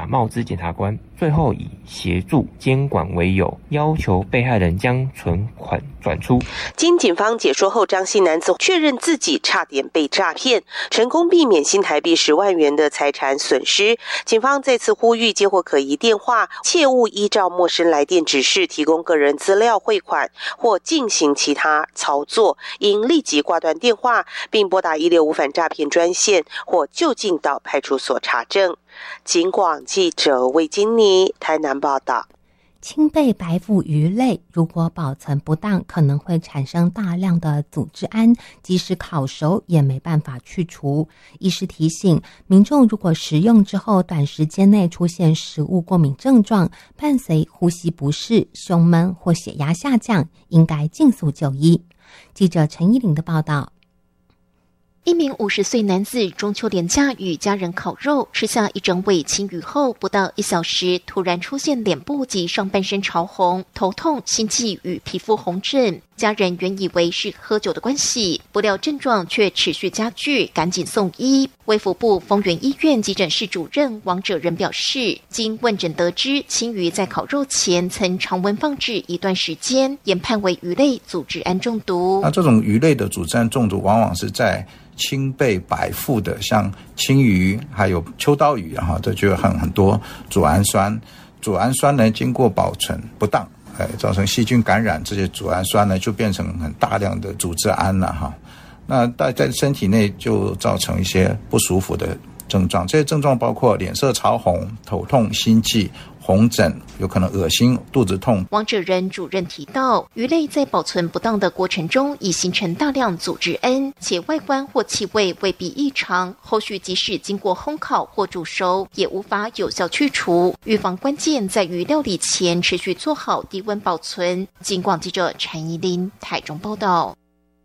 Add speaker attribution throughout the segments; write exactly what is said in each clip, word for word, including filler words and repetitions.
Speaker 1: 假冒资检察官，最后以协助监管为由，要求被害人将存款转出。
Speaker 2: 经警方解说后，张姓男子确认自己差点被诈骗，成功避免新台币十万元的财产损失。警方再次呼吁接获可疑电话，切勿依照陌生来电指示提供个人资料汇款或进行其他操作，应立即挂断电话，并拨打一六五反诈骗专线或就近到派出所查证。警广记者魏金妮台南报道。
Speaker 3: 青贝白腹鱼类如果保存不当，可能会产生大量的组织胺，即使烤熟也没办法去除。医师提醒民众，如果食用之后短时间内出现食物过敏症状，伴随呼吸不适、胸闷或血压下降，应该尽速就医。记者陈依玲的报道。
Speaker 4: 一名五十岁男子中秋连假与家人烤肉，吃下一整尾青鱼后，不到一小时，突然出现脸部及上半身潮红、头痛、心悸与皮肤红疹。家人原以为是喝酒的关系，不料症状却持续加剧，赶紧送医。卫福部丰原医院急诊室主任王者仁表示，经问诊得知，青鱼在烤肉前曾常温放置一段时间，研判为鱼类组织胺中毒。
Speaker 5: 那这种鱼类的组织胺中毒，往往是在青贝白腹的，像青鱼还有秋刀鱼啊，这就有很很多组氨酸。组氨酸呢，经过保存不当，哎，造成细菌感染，这些组氨酸呢就变成很大量的组织胺了哈。那在身体内就造成一些不舒服的症状，这些症状包括脸色潮红、头痛、心悸、红疹，有可能恶心、肚子痛。
Speaker 4: 王者仁主任提到，鱼类在保存不当的过程中，已形成大量组织胺，且外观或气味未必异常，后续即使经过烘烤或煮熟，也无法有效去除。预防关键在于料理前持续做好低温保存。警广记者陈怡琳台中报道。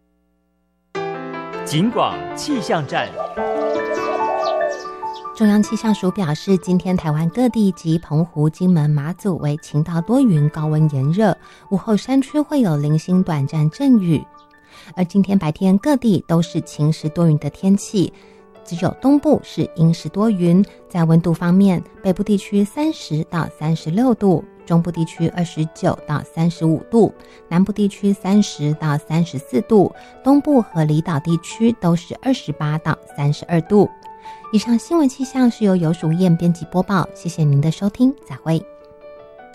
Speaker 6: 警广气象站。
Speaker 3: 中央气象署表示，今天台湾各地及澎湖、金门、马祖为晴到多云，高温炎热，午后山区会有零星短暂阵雨。而今天白天各地都是晴时多云的天气，只有东部是阴时多云。在温度方面，北部地区三十到三十六度，中部地区二十九到三十五度，南部地区三十到三十四度，东部和离岛地区都是二十八到三十二度。以上新闻气象是由游淑燕编辑播报，谢谢您的收听，再会。